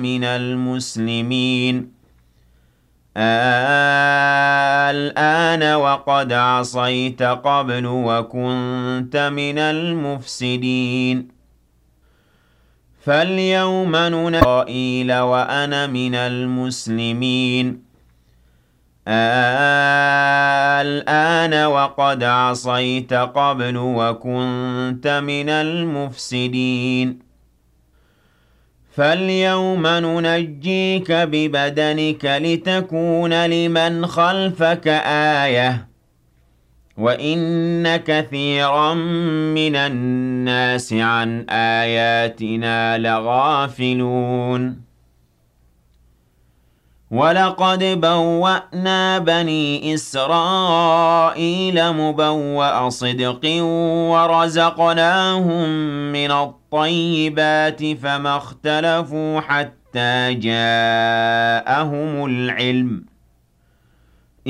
مِنَ الْمُسْلِمِينَ الْآنَ وَقَدْ عَصَيْتَ قَبْلُ وَكُنتَ مِنَ الْمُفْسِدِينَ فَالْيَوْمَ نُنَجِّيكَ إِسْرَائِيلَ وَأَنَا مِنَ الْمُسْلِمِينَ الْآنَ وَقَدْ عَصَيْتَ قَبْلُ وَكُنتَ مِنَ الْمُفْسِدِينَ فَالْيَوْمَ نُنَجِّيكَ بِبَدَنِكَ لِتَكُونَ لِمَنْ خَلْفَكَ آيَةً ۚ وَإِنَّ كَثِيرًا مِنَ النَّاسِ عَنْ آيَاتِنَا لَغَافِلُونَ وَلَقَدْ بَوَّأْنَا بَنِي إِسْرَائِيلَ مُبَوَّأَ صِدْقٍ وَرَزَقْنَاهُم مِّنَ الطَّيِّبَاتِ فَمَا اخْتَلَفُوا حَتَّىٰ جَاءَهُمُ الْعِلْمُ ۚ